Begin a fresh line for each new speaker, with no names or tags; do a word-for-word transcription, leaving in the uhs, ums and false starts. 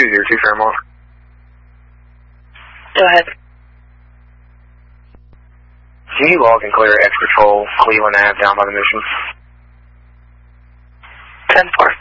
two zero two Fairmont.
Go ahead.
Can you log and clear X Patrol, Cleveland Ave, down by the Mission?
ten four.